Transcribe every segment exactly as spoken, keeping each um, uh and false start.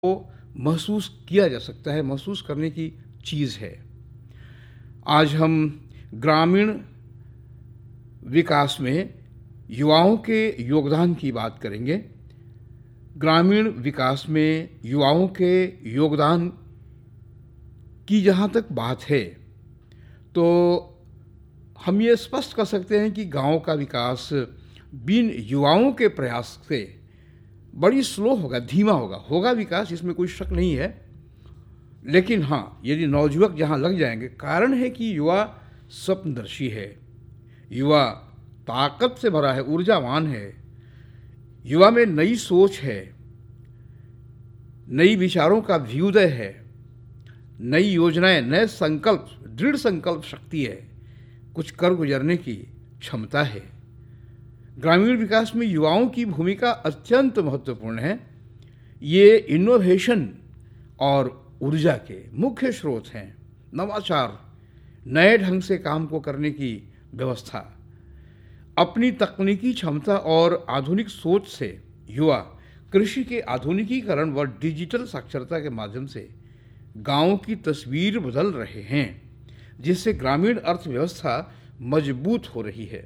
को महसूस किया जा सकता है, महसूस करने की चीज़ है। आज हम ग्रामीण विकास में युवाओं के योगदान की बात करेंगे। ग्रामीण विकास में युवाओं के योगदान की जहाँ तक बात है, तो हम ये स्पष्ट कर सकते हैं कि गांव का विकास बिन युवाओं के प्रयास से बड़ी स्लो होगा, धीमा होगा। होगा विकास, इसमें कोई शक नहीं है, लेकिन हाँ, यदि नवयुवक जहाँ लग जाएंगे, कारण है कि युवा स्वप्नदर्शी है, युवा ताकत से भरा है, ऊर्जावान है, युवा में नई सोच है, नई विचारों का अभ्युदय है, नई योजनाएं, नए संकल्प, दृढ़ संकल्प शक्ति है, कुछ कर गुजरने की क्षमता है। ग्रामीण विकास में युवाओं की भूमिका अत्यंत महत्वपूर्ण है। ये इनोवेशन और ऊर्जा के मुख्य स्रोत हैं। नवाचार, नए ढंग से काम को करने की व्यवस्था, अपनी तकनीकी क्षमता और आधुनिक सोच से युवा कृषि के आधुनिकीकरण व डिजिटल साक्षरता के माध्यम से गांव की तस्वीर बदल रहे हैं, जिससे ग्रामीण अर्थव्यवस्था मजबूत हो रही है।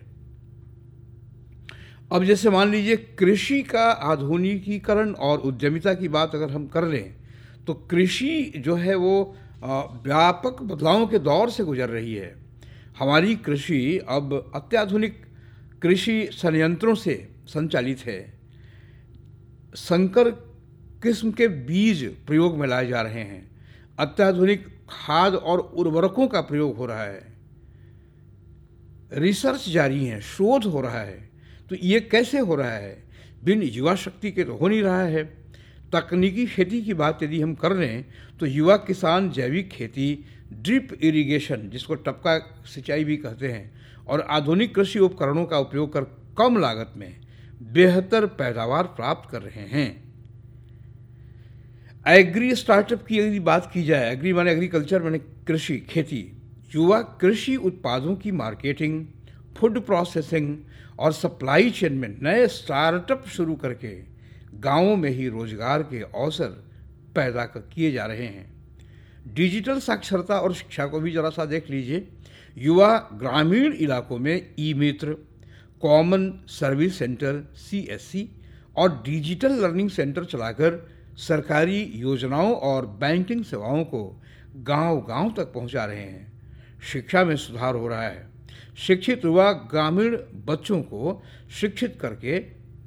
अब जैसे मान लीजिए कृषि का आधुनिकीकरण और उद्यमिता की बात अगर हम कर लें, तो कृषि जो है वो व्यापक बदलावों के दौर से गुजर रही है। हमारी कृषि अब अत्याधुनिक कृषि संयंत्रों से संचालित है। संकर किस्म के बीज प्रयोग में लाए जा रहे हैं। अत्याधुनिक खाद और उर्वरकों का प्रयोग हो रहा है। रिसर्च जारी है, शोध हो रहा है। तो ये कैसे हो रहा है? बिन युवा शक्ति के तो हो नहीं रहा है। तकनीकी खेती की बात यदि हम कर रहे हैं, तो युवा किसान जैविक खेती, ड्रिप इरिगेशन जिसको टपका सिंचाई भी कहते हैं, और आधुनिक कृषि उपकरणों का उपयोग कर कम लागत में बेहतर पैदावार प्राप्त कर रहे हैं। एग्री स्टार्टअप की यदि बात की जाए, एग्री माने एग्रीकल्चर माने कृषि, खेती, युवा कृषि उत्पादों की मार्केटिंग, फूड प्रोसेसिंग और सप्लाई चेन में नए स्टार्टअप शुरू करके गांवों में ही रोजगार के अवसर पैदा किए जा रहे हैं। डिजिटल साक्षरता और शिक्षा को भी जरा सा देख लीजिए। युवा ग्रामीण इलाकों में ई मित्र, common service centre C S C और डिजिटल लर्निंग सेंटर चलाकर सरकारी योजनाओं और बैंकिंग सेवाओं को गांव-गांव तक पहुंचा रहे हैं। शिक्षा में सुधार हो रहा है। शिक्षित युवा ग्रामीण बच्चों को शिक्षित करके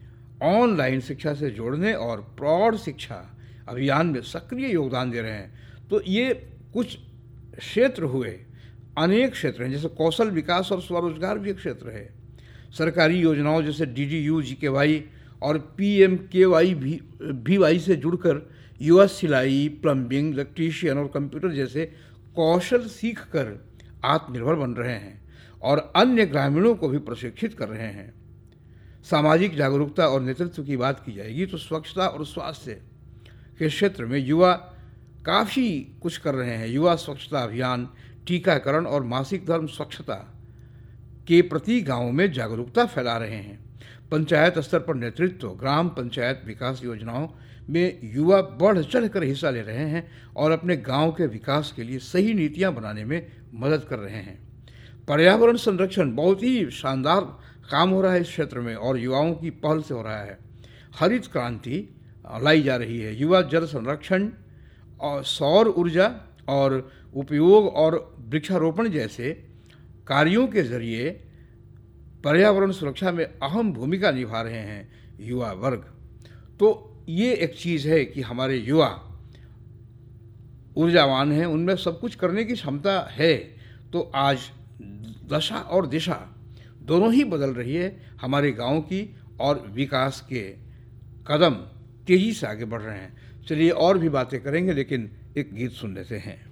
ऑनलाइन शिक्षा से जोड़ने और प्रौढ़ शिक्षा अभियान में सक्रिय योगदान दे रहे हैं। तो ये कुछ क्षेत्र हुए, अनेक क्षेत्र हैं, जैसे कौशल विकास और स्वरोजगार भी एक क्षेत्र है। सरकारी योजनाओं जैसे डी डी यू जी के वाई और पी एम के वाई भी भी वाई से जुड़कर युवा सिलाई, प्लम्बिंग, इलेक्ट्रीशियन और कंप्यूटर जैसे कौशल सीख कर आत्मनिर्भर बन रहे हैं और अन्य ग्रामीणों को भी प्रशिक्षित कर रहे हैं। सामाजिक जागरूकता और नेतृत्व की बात की जाएगी तो स्वच्छता और स्वास्थ्य के क्षेत्र में युवा काफ़ी कुछ कर रहे हैं। युवा स्वच्छता अभियान, टीकाकरण और मासिक धर्म स्वच्छता के प्रति गांवों में जागरूकता फैला रहे हैं। पंचायत स्तर पर नेतृत्व, ग्राम पंचायत विकास योजनाओं में युवा बढ़ चढ़ कर हिस्सा ले रहे हैं और अपने गांव के विकास के लिए सही नीतियां बनाने में मदद कर रहे हैं। पर्यावरण संरक्षण बहुत ही शानदार काम हो रहा है इस क्षेत्र में और युवाओं की पहल से हो रहा है। हरित क्रांति लाई जा रही है। युवा जल संरक्षण और सौर ऊर्जा और उपयोग और वृक्षारोपण जैसे कार्यों के जरिए पर्यावरण सुरक्षा में अहम भूमिका निभा रहे हैं युवा वर्ग। तो ये एक चीज़ है कि हमारे युवा ऊर्जावान हैं, उनमें सब कुछ करने की क्षमता है। तो आज दशा और दिशा दोनों ही बदल रही है हमारे गांव की, और विकास के कदम तेजी से आगे बढ़ रहे हैं। चलिए और भी बातें करेंगे, लेकिन एक गीत सुन लेते हैं।